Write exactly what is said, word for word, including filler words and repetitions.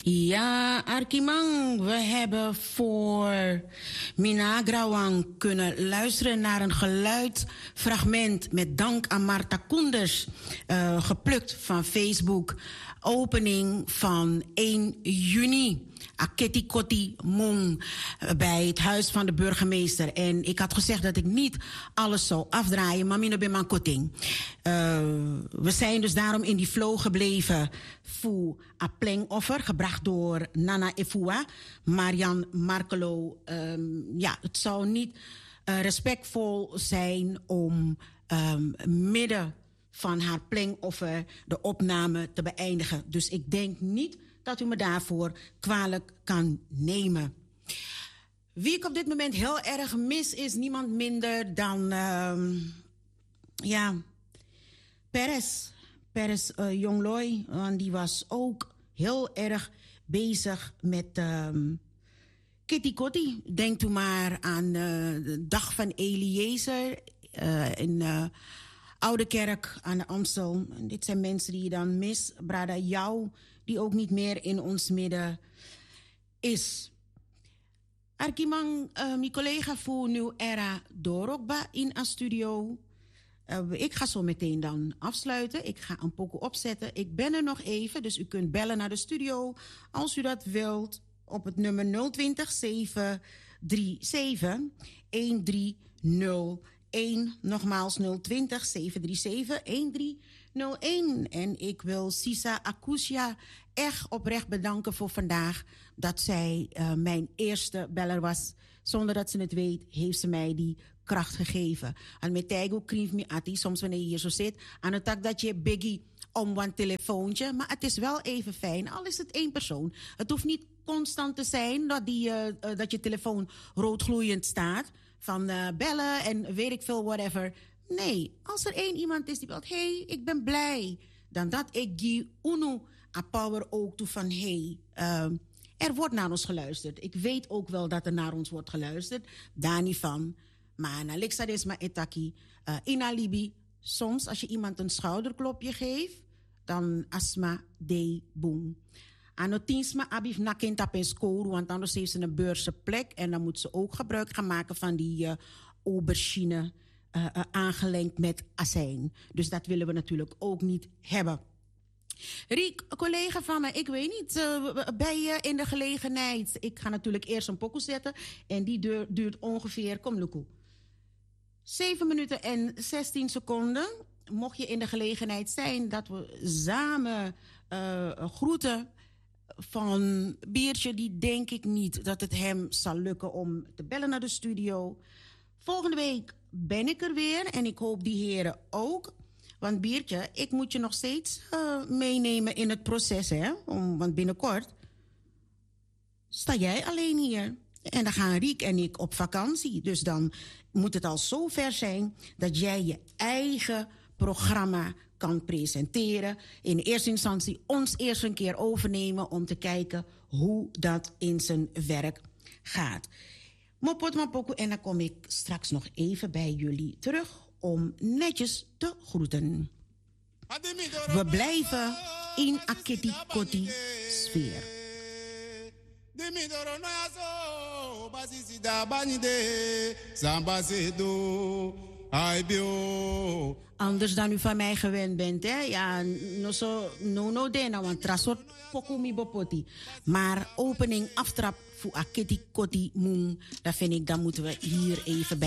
Ja, Arkimang, we hebben voor Minagrawang kunnen luisteren naar een geluidfragment met dank aan Marta Koenders, uh, geplukt van Facebook. Opening van één juni. Aketi Koti Mong bij het huis van de burgemeester. En ik had gezegd dat ik niet alles zou afdraaien, maar mino ben man koting. Uh, we zijn dus daarom in die flow gebleven voor een plengoffer, gebracht door Nana Efua, Marian Markelo. Um, ja, het zou niet uh, respectvol zijn om um, midden van haar plengoffer de opname te beëindigen. Dus ik denk niet dat u me daarvoor kwalijk kan nemen. Wie ik op dit moment heel erg mis is niemand minder dan uh, ja, Perez. Perez uh, Jongloy, want die was ook heel erg bezig met uh, Kitty Kotti. Denk u maar aan uh, de dag van Eliezer uh, in uh, Oude Kerk aan de Amstel. En dit zijn mensen die je dan mis. Brada Jou, die ook niet meer in ons midden is. Arkimang, uh, mijn collega voor New Era Dorokba in een studio. Uh, ik ga zo meteen dan afsluiten. Ik ga een pokoe opzetten. Ik ben er nog even, dus u kunt bellen naar de studio als u dat wilt op het nummer nul twintig, zeven drie zeven, een drie nul één. Nogmaals nul twintig, zeven drie zeven, een drie nul één. En ik wil Sisa Akusha echt oprecht bedanken voor vandaag. Dat zij uh, mijn eerste beller was. Zonder dat ze het weet, heeft ze mij die kracht gegeven. En met Tijgo krief me ati, soms wanneer je hier zo zit, aan het tak dat je biggie om een telefoontje. Maar het is wel even fijn, al is het één persoon. Het hoeft niet constant te zijn dat, die, uh, uh, dat je telefoon roodgloeiend staat. Van uh, bellen en weet ik veel, whatever. Nee, als er één iemand is die belt, hey, ik ben blij. Dan dat ik die uno a power ook toe van, hey, uh, er wordt naar ons geluisterd. Ik weet ook wel dat er naar ons wordt geluisterd. Daar niet van. Maar na Lixadesma etaki, uh, in alibi, soms als je iemand een schouderklopje geeft, dan asma de boom. Anotinsma abif nakent op een score, want anders heeft ze een beurse plek en dan moet ze ook gebruik gaan maken van die uh, aubergine uh, uh, aangelengd met azijn. Dus dat willen we natuurlijk ook niet hebben. Riek, een collega van me, ik weet niet, uh, ben je in de gelegenheid? Ik ga natuurlijk eerst een pokoe zetten en die duur, duurt ongeveer, kom Luku, zeven minuten en zestien seconden. Mocht je in de gelegenheid zijn dat we samen uh, groeten van Biertje, die denk ik niet dat het hem zal lukken om te bellen naar de studio. Volgende week ben ik er weer en ik hoop die heren ook. Want Biertje, ik moet je nog steeds uh, meenemen in het proces, hè? Om, want binnenkort sta jij alleen hier. En dan gaan Riek en ik op vakantie. Dus dan moet het al zo ver zijn dat jij je eigen programma kan presenteren. In eerste instantie ons eerst een keer overnemen om te kijken hoe dat in zijn werk gaat. Mopot mapoku, en dan kom ik straks nog even bij jullie terug om netjes te groeten. We blijven in Aketi Koti sfeer. Anders dan u van mij gewend bent, hè? Ja, no so, no no dena, want trasot pokumi bopoti. Maar opening, aftrap voor Aketi Koti Moon, dat vind ik, dan moeten we hier even bij